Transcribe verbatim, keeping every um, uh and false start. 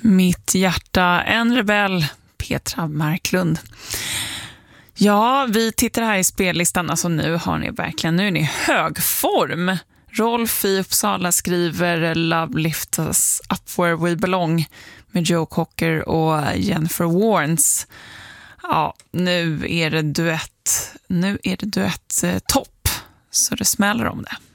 Mitt hjärta, en rebell, Petra Marklund. Ja, vi tittar här i spellistan. Alltså nu har ni verkligen, nu är ni i hög form. Rolf i Uppsala skriver Love Lifts Us Up Where We Belong med Joe Cocker och Jennifer Warnes. Ja, nu är det duett. Nu är det duett eh, topp, så det smäller om det.